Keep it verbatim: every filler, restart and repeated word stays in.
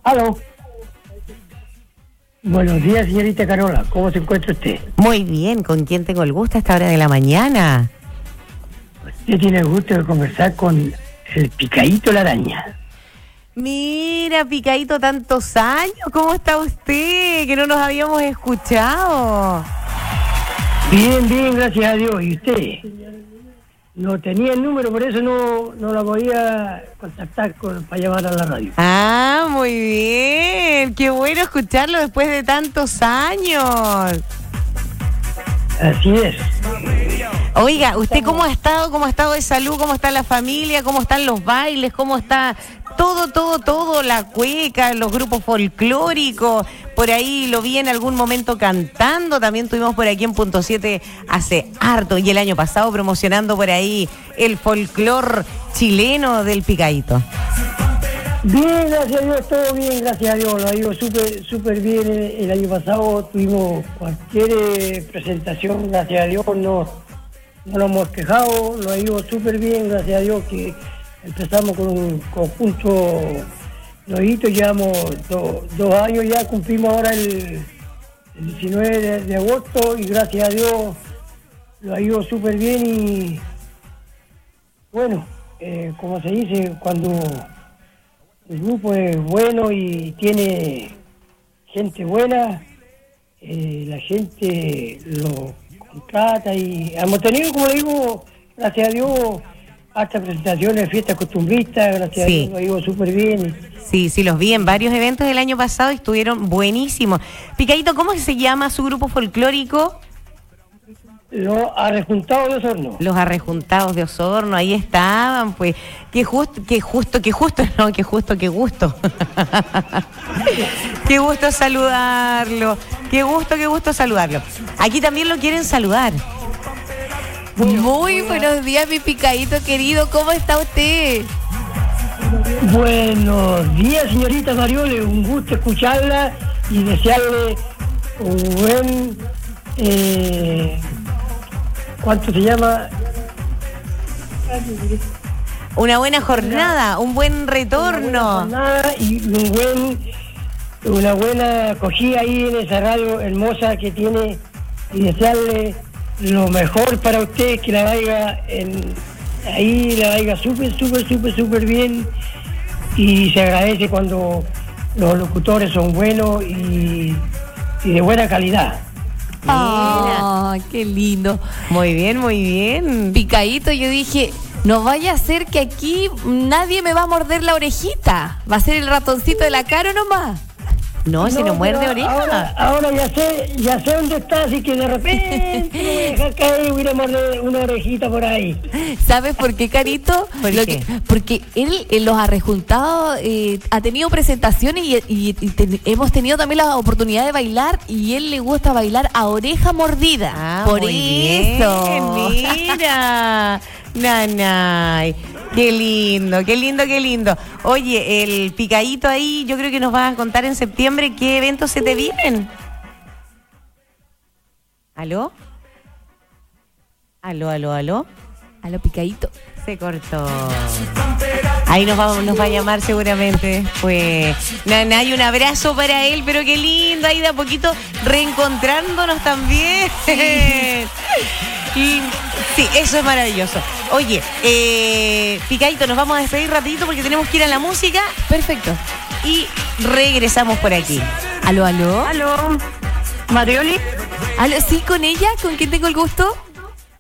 Aló. Buenos días, señorita Carola. ¿Cómo se encuentra usted? Muy bien. ¿Con quién tengo el gusto a esta hora de la mañana? Usted tiene el gusto de conversar con el Picadito la Araña. Mira, Picadito, tantos años. ¿Cómo está usted? Que no nos habíamos escuchado. Bien, bien, gracias a Dios. ¿Y usted? No tenía el número, por eso no, no la podía contactar con, para llamar a la radio. Ah, muy bien. Qué bueno escucharlo después de tantos años. Así es. Oiga, ¿usted cómo ha estado? ¿Cómo ha estado de salud? ¿Cómo está la familia? ¿Cómo están los bailes? ¿Cómo está todo, todo, todo? La cueca, los grupos folclóricos. Por ahí lo vi en algún momento cantando. También tuvimos por aquí en Punto siete hace harto. Y el año pasado promocionando por ahí el folclor chileno del Picadito. Bien, gracias a Dios, todo bien, gracias a Dios. Lo ha ido súper, súper bien. El año pasado tuvimos cualquier eh, presentación, gracias a Dios, no, no nos hemos quejado. Lo ha ido súper bien, gracias a Dios, que empezamos con un conjunto nuevito, llevamos do, dos años ya, cumplimos ahora el, el diecinueve de, de agosto y gracias a Dios lo ha ido súper bien y bueno, eh, como se dice, cuando el grupo es bueno y tiene gente buena, eh, la gente lo contrata y hemos tenido, como le digo, gracias a Dios, hasta presentaciones, fiestas costumbristas, gracias Sí. a Dios, lo digo súper bien. Sí, sí, los vi en varios eventos del año pasado y estuvieron buenísimos. Picadito, ¿cómo se llama su grupo folclórico? Los Arrejuntados de Osorno. Los Arrejuntados de Osorno, ahí estaban, pues. Qué justo, qué justo, qué justo, no, qué justo, qué gusto. Qué gusto saludarlo. Qué gusto, qué gusto saludarlo. Aquí también lo quieren saludar. Muy buenos días, mi Picadito querido. ¿Cómo está usted? Buenos días, señorita Mariole. Un gusto escucharla y desearle un buen... Eh, ¿Cuánto se llama? Una buena jornada, un buen retorno. Una buena jornada y un buen, una buena acogida ahí en esa radio hermosa que tiene y desearle lo mejor para usted, que la vaya en, ahí, la vaya súper, súper, súper, súper bien y se agradece cuando los locutores son buenos y, y de buena calidad. Ah, oh, qué lindo. Muy bien, muy bien. Picadito, yo dije, no vaya a ser que aquí nadie me va a morder la orejita. Va a ser el ratoncito de la cara nomás. No, si no muerde oreja. Ahora, ahora ya sé, ya sé dónde está, así que de repente me voy a dejar caer y voy a morder una orejita por ahí. ¿Sabes por qué, Carito? ¿Por Lo qué? Que, porque él en los Arrejuntados eh, ha tenido presentaciones y, y, y te, hemos tenido también la oportunidad de bailar y él le gusta bailar a oreja mordida. Ah, por muy eso. Bien, mira. Nanay. Qué lindo, qué lindo, qué lindo. Oye, el Picadito ahí, yo creo que nos vas a contar en septiembre qué eventos se te vienen. ¿Aló? ¿Aló, aló, aló? A lo Picadito. Se cortó. Ahí nos va, nos va a llamar seguramente después. Nanay, un abrazo para él, pero qué lindo, ahí de a poquito reencontrándonos también. Y sí, eso es maravilloso. Oye, eh, Picadito, nos vamos a despedir rapidito porque tenemos que ir a la música. Perfecto. Y regresamos por aquí. ¿Aló, aló? Aló, Marioli. ¿Aló? ¿Sí, con ella? ¿Con quién tengo el gusto?